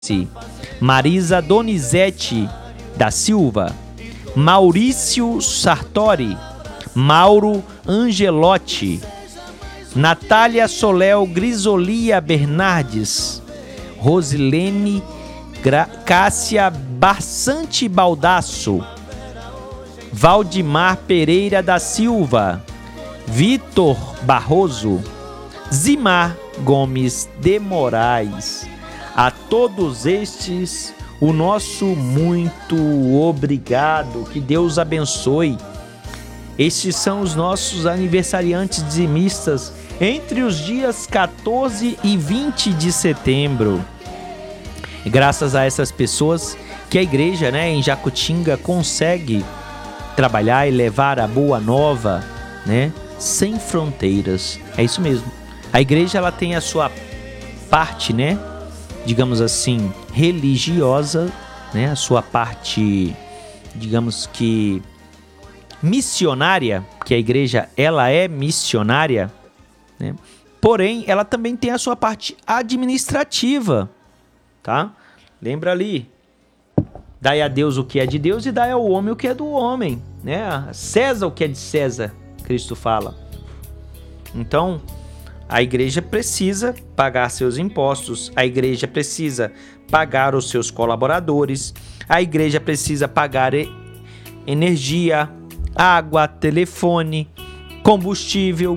Marisa Donizete da Silva, Maurício Sartori, Mauro Angelotti, Natália Soléu Grisolia Bernardes, Rosilene Cássia Barçante Baldasso, Valdemar Pereira da Silva, Vitor Barroso, Zimar Gomes de Moraes. A todos estes, o nosso muito obrigado, que Deus abençoe. Estes são os nossos aniversariantes dizimistas entre os dias 14 e 20 de setembro. E graças a essas pessoas que a igreja, em Jacutinga consegue trabalhar e levar a boa nova, sem fronteiras. É isso mesmo. A igreja, ela tem a sua parte, digamos assim, religiosa, a sua parte, digamos que missionária, porque a igreja, ela é missionária, porém, ela também tem a sua parte administrativa, tá? Lembra ali, dai a Deus o que é de Deus e dai ao homem o que é do homem, a César o que é de César, Cristo fala. Então, a igreja precisa pagar seus impostos, a igreja precisa pagar os seus colaboradores, a igreja precisa pagar energia, água, telefone, combustível,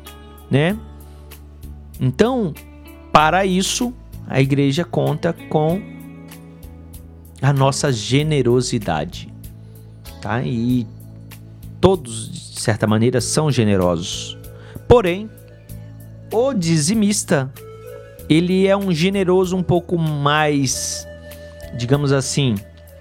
Então, para isso, a igreja conta com a nossa generosidade, tá? E todos, de certa maneira, são generosos. Porém, o dizimista, ele é um generoso um pouco mais, digamos assim,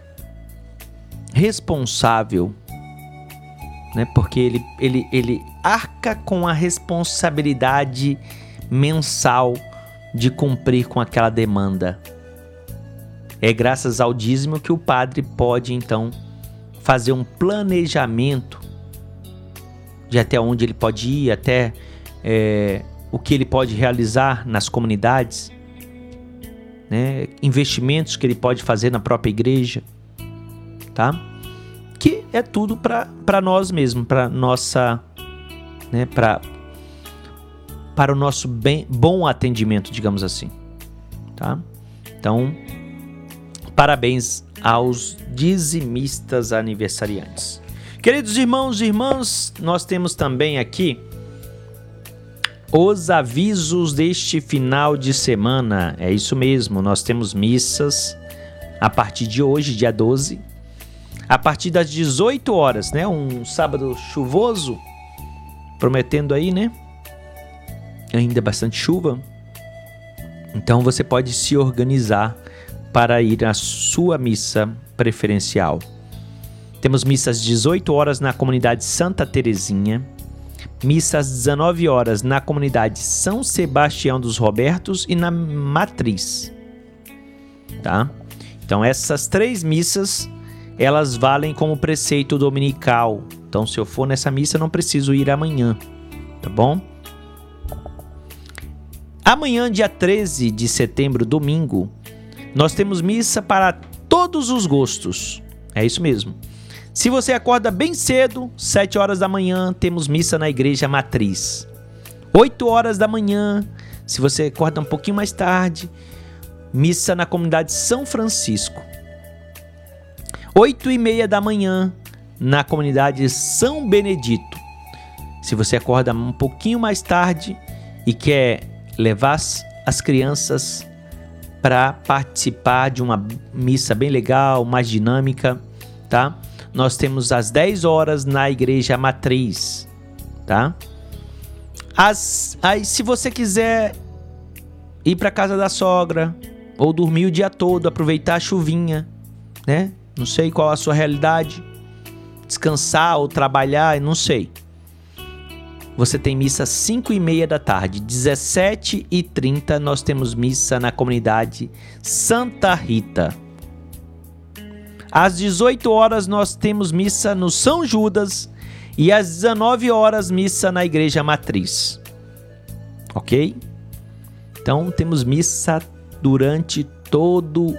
responsável, porque ele arca com a responsabilidade mensal de cumprir com aquela demanda. É graças ao dízimo que o padre pode, então, fazer um planejamento de até onde ele pode ir, até o que ele pode realizar nas comunidades, investimentos que ele pode fazer na própria igreja, tá? Que é tudo para nós mesmos, para nossa, para o nosso bom atendimento, digamos assim, tá? Então, parabéns aos dizimistas aniversariantes. Queridos irmãos e irmãs, nós temos também aqui os avisos deste final de semana. É isso mesmo, nós temos missas a partir de hoje, dia 12, a partir das 18 horas, um sábado chuvoso, prometendo aí, ainda bastante chuva. Então você pode se organizar para ir à sua missa preferencial. Temos missas às 18 horas na comunidade Santa Terezinha, missa às 19 horas na comunidade São Sebastião dos Robertos e na Matriz, tá? Então essas 3 missas, elas valem como preceito dominical. Então se eu for nessa missa, não preciso ir amanhã, tá bom? Amanhã, dia 13 de setembro, domingo, nós temos missa para todos os gostos. É isso mesmo. Se você acorda bem cedo, 7 horas da manhã, temos missa na Igreja Matriz. 8 horas da manhã, se você acorda um pouquinho mais tarde, missa na comunidade São Francisco. 8:30 da manhã, na comunidade São Benedito. Se você acorda um pouquinho mais tarde e quer levar as crianças para participar de uma missa bem legal, mais dinâmica, tá? Nós temos às 10 horas na Igreja Matriz, tá? Aí, se você quiser ir para casa da sogra ou dormir o dia todo, aproveitar a chuvinha, Não sei qual a sua realidade, descansar ou trabalhar, não sei. Você tem missa às 5:30 da tarde, 17h30 nós temos missa na comunidade Santa Rita. Às 18 horas nós temos missa no São Judas e às 19 horas missa na Igreja Matriz. Ok? Então temos missa durante todo